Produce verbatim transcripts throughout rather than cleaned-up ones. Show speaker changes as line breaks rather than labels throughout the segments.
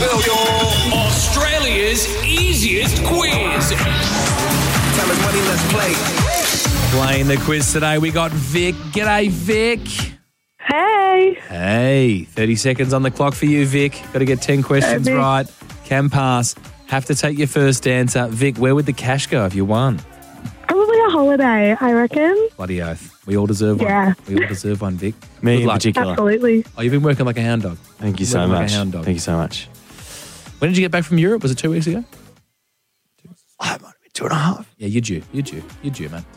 Spell your Australia's easiest quiz. Time is money, let's play.
Playing the quiz today, we got Vic. G'day, Vic.
Hey.
Hey, thirty seconds on the clock for you, Vic. Got to get ten questions
Hey, Vic.
right. Can pass. Have to take your first answer. Vic, where would the cash go if you won?
Probably a holiday, I reckon.
Bloody oath. We all deserve one.
Yeah.
We all deserve one, Vic.
Me
Good
in
luck.
particular.
Absolutely.
Oh, you've been working like a hound dog.
Thank you so
Working like
much.
a hound dog.
Thank you so much.
When did you get back from Europe? Was it two weeks ago?
Oh, it might have been two and a half.
Yeah, you're due. You're due. You're due, mate.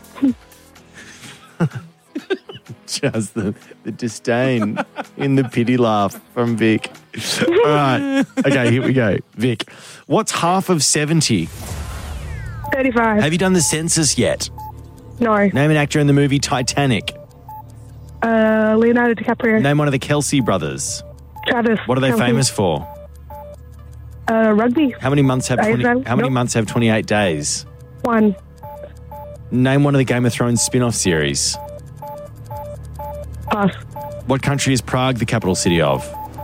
Just the, the disdain in the pity laugh from Vic. All right. Okay, here we go. Vic, what's half of seventy?
thirty-five.
Have you done the census yet?
No.
Name an actor in the movie Titanic.
Uh, Leonardo DiCaprio.
Name one of the Kelsey brothers.
Travis.
What are they
Kelce.
famous for?
Uh, rugby.
How many months have twenty,
Ayesha?
how many
Nope.
months have twenty-eight days?
One.
Name one of the Game of Thrones spin-off series.
Pass.
What country is Prague the capital city of?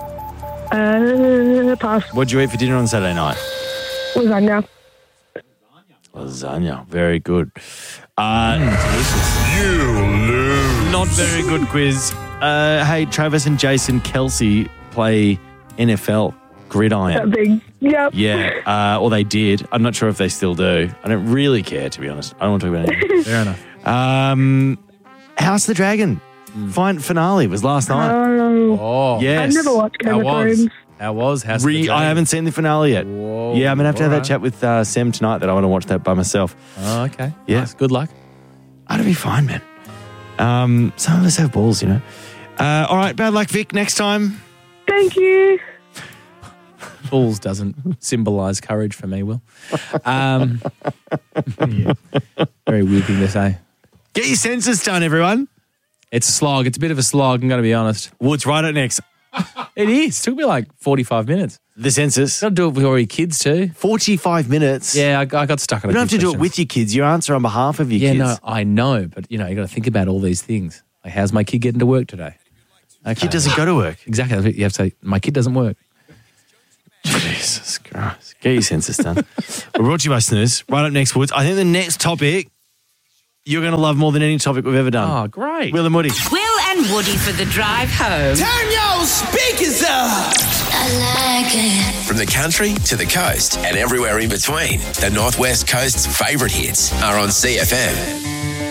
Uh, pass.
What did you eat for dinner on Saturday night?
Lasagna.
Lasagna. Very good. Uh,
You lose.
not very good quiz. Uh, hey, Travis and Jason Kelsey play N F L
That
gridiron.
big. Yep.
Yeah, uh, or they did. I'm not sure if they still do. I don't really care, to be honest. I don't want to talk about it.
Fair enough.
Um, House of the Dragon. Fine finale was last night.
Oh.
Oh,
yes.
I've never watched Game
How
of
was?
Thrones.
How was? House of the
Re- I
Dragon?
haven't seen the finale yet.
Whoa,
yeah, I'm going to have to have that
alright.
chat with uh, Sam tonight that I want to watch that by myself.
Oh, okay.
Yeah.
Nice. Good luck.
I'd be fine, man. Um, some of us have balls, you know. Uh, all right, bad luck, Vic. Next time.
Thank you.
Balls doesn't symbolise courage for me, Will. Um, yeah. Very weird thing to say.
Get your census done, everyone.
It's a slog. It's a bit of a slog, I'm going to be honest.
What's right at next?
It is. It took me like forty-five minutes.
The census.
Got to do it with all your kids too.
forty-five minutes.
Yeah, I, I got stuck on
You
a
don't have
few
to do it
questions.
with your kids. You answer on behalf of your
Yeah,
kids.
no, I know. But, you know, you got to think about all these things. Like, how's my kid getting to work today? Okay.
Kid doesn't go to work.
Exactly. That's what you have to say, my kid doesn't work.
Jesus Christ. Get your census done. We're brought to you by Snooze. Right up next, Woods. I think the next topic you're going to love more than any topic we've ever done.
Oh, great.
Will and Woody.
Will and Woody for the drive home.
Turn your speakers up.
I like it.
From the country to the coast and everywhere in between, the Northwest Coast's favourite hits are on C F M.